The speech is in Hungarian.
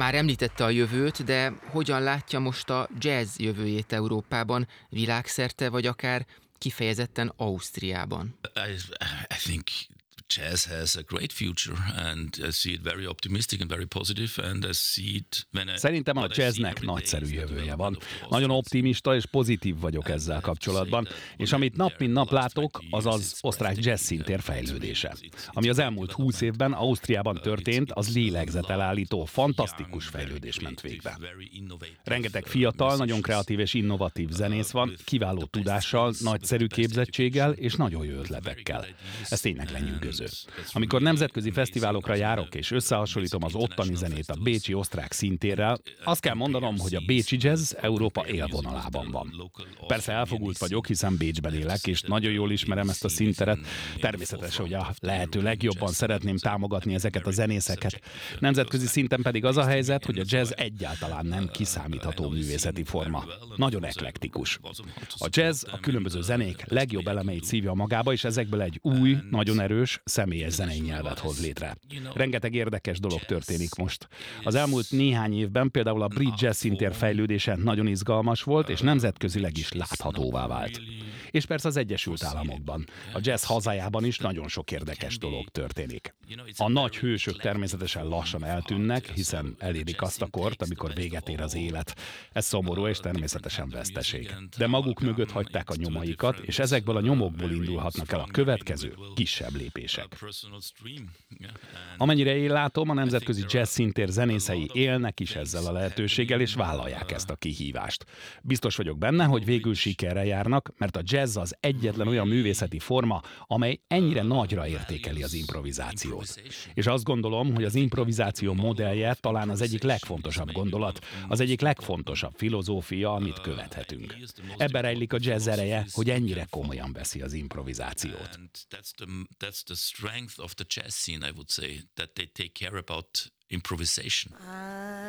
Már említette a jövőt, de hogyan látja most a jazz jövőjét Európában, világszerte, vagy akár kifejezetten Ausztriában? I think jazz has a great future, and I see it very optimistic and very positive, and I see it Szerintem a what I see jazznek every day nagyszerű is the jövője van. development of Nagyon Austrian optimista és pozitív vagyok ezzel kapcsolatban, és amit nap mint nap látok, az az osztrák jazz szintér fejlődése. Ami az elmúlt 20 évben Ausztriában történt, az lélegzetelállító, fantasztikus fejlődés ment végbe. Rengeteg fiatal, nagyon kreatív és innovatív zenész van, kiváló tudással, nagyszerű képzettséggel és nagyon jó ötletekkel. Ez tényleg lenyűgöző. Amikor nemzetközi fesztiválokra járok és összehasonlítom az ottani zenét a bécsi osztrák szintérrel, azt kell mondanom, hogy a bécsi jazz Európa élvonalában van. Persze elfogult vagyok, hiszen Bécsben élek, és nagyon jól ismerem ezt a színteret. Természetesen, hogy a lehető legjobban szeretném támogatni ezeket a zenészeket. Nemzetközi szinten pedig az a helyzet, hogy a jazz egyáltalán nem kiszámítható művészeti forma. Nagyon eklektikus. A jazz a különböző zenék legjobb elemeit szívja magába, és ezekből egy új, nagyon erős, személyes zenei nyelvet hoz létre. Rengeteg érdekes dolog történik most. Az elmúlt néhány évben például a brit jazz szintér fejlődése nagyon izgalmas volt, és nemzetközileg is láthatóvá vált. És persze az Egyesült Államokban, a jazz hazájában is nagyon sok érdekes dolog történik. A nagy hősök természetesen lassan eltűnnek, hiszen elérik azt a kort, amikor véget ér az élet. Ez szomorú és természetesen veszteség. De maguk mögött hagyták a nyomaikat, és ezekből a nyomokból indulhatnak el a következő, kisebb lépések. Amennyire én látom, a nemzetközi jazz szintér zenészei élnek is ezzel a lehetőséggel, és vállalják ezt a kihívást. Biztos vagyok benne, hogy végül sikerrel járnak, mert a jazz az egyetlen olyan művészeti forma, amely ennyire nagyra értékeli az improvizációt. És azt gondolom, hogy az improvizáció modellje talán az egyik legfontosabb gondolat, az egyik legfontosabb filozófia, amit követhetünk. Ebben rejlik a jazz ereje, hogy ennyire komolyan veszi az improvizációt. That's the strength of the jazz scene, I would say, that they take care about improvisation.